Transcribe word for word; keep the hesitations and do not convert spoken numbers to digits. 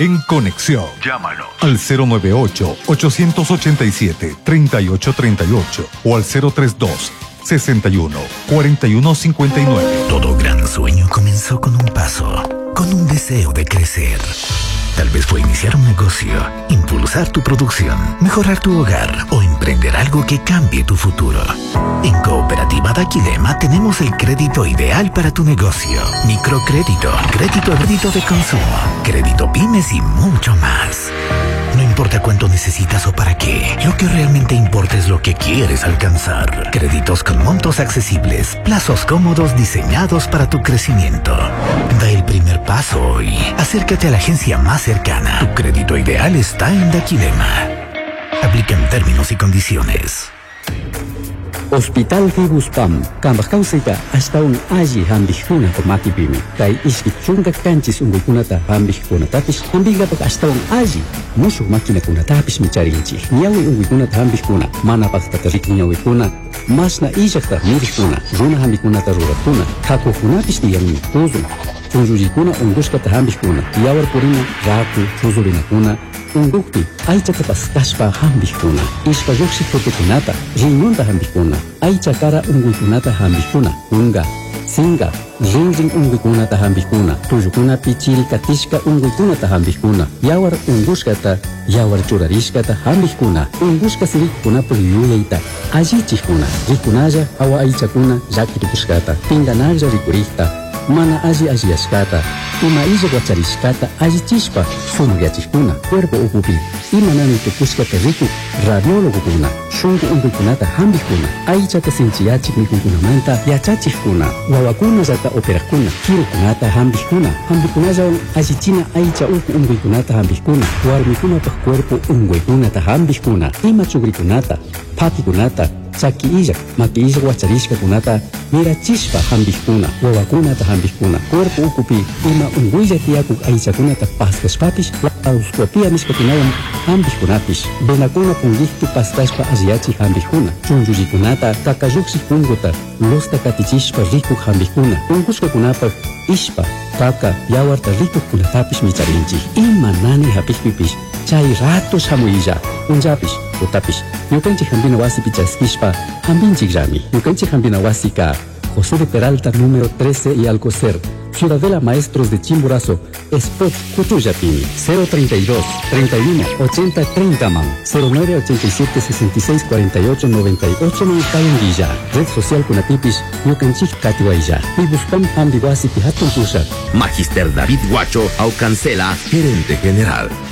en Conexión. Llámanos al cero nueve ocho, ocho ocho siete, tres ocho tres ocho o al cero tres dos, sesenta y uno, cuarenta y uno cincuenta y nueve. Todo gran sueño comenzó con un paso, con un deseo de crecer. Tal vez fue iniciar un negocio, impulsar tu producción, mejorar tu hogar o emprender algo que cambie tu futuro. En Cooperativa Daquilema tenemos el crédito ideal para tu negocio. Microcrédito, crédito, crédito de consumo, crédito pymes y mucho más. No importa cuánto necesitas o para qué, lo que realmente importa es lo que quieres alcanzar. Créditos con montos accesibles, plazos cómodos diseñados para tu crecimiento. Da el primer paso hoy. Acércate a la agencia más cercana. Tu crédito ideal está en Daquilema. Aplican términos y condiciones. Hospital Fibuspam, Kambakausita, hasta un aji hambijuna por makibimi. Kai iskichunga kanchis ungukunata hambijuna tapis, hambigapak hasta un aji. Musu makina kuna tapis micharinchi. Niawi ungukunata hambijuna, manapakta tarik niawikuna. Masna ijakta mirikuna, runa hambikunata ruratuna. Kakukunapis niyami tuzun. Chunjujikuna unguskata hambijuna. Yawar purina, raku, chuzurinakuna. Ungukti, aichata paskashpa hambijuna. Ishpa yuksi kunata, riñonta hambijuna. Aicha kara unguikunata hambijuna. Unga, singa, rinrin unguikunata hambijuna. Tuyukuna pichiri katishka unguikunata hambijuna. Yawar unguskata, yawar churarishkata hambijuna. Unguska sirikuna puliyuleita. Allichikuna, rikunaya awa aichakuna yakirikuskata. Pinganaya rikurikta. Mana aji ajiyashkata, ima illa guacharishkata allichishpa sumuyachikuna, cuerpo ukupi, ima nani tukushkata riku, radiólogo kuna, shungu unguikunata hambijuna, aichata sinchiyachik mikunkunamanta yachachikuna, wawakuna zata operakuna, kirukunata hambijuna, hambikunalla allichina aicha uku unguikunata hambijuna, warmikunapaj cuerpo unguikunata hambijuna, ima chugrikunata, pakikunata, chaki illak, maki illak wacharishka kunata, mirachispa hambijkuna, wawakunata hambijkuna, cuerpo ukupi, ima unguilla tiakuk aichakunata paskashpapish, auskuapia nishpakunawan hambijkunapish, benakuna pungihtu pastashpa asiachi hambijkuna, chunjullikunata, kakayuksik punguta, losta katichishpa rikuk hambijkuna, ungushkakunapaj, ishpa, kaka, yawarta rikuk kunatapish micharinchi, ima nani hapijpipish, chay ratos hamuilla, unjapish, utapish, yukanchik hambina wasi pichaskishpa, hambinchik rami, yukanchik hambina wasi ka, José de Peralta número trece y Alcocer, Ciudadela Maestros de Chimborazo, Spot Cutuyapini, cero treinta y dos, treinta y uno, ochenta, treinta man, cero nueve ochenta y siete, sesenta y seis, cuarenta y ocho, noventa y ocho Villa, Red Social Kunatipis, Yukanchik Katiwailla, y buscan Ambiwasi Pihatun Pushat. Magister David Guacho Aucancela, gerente general.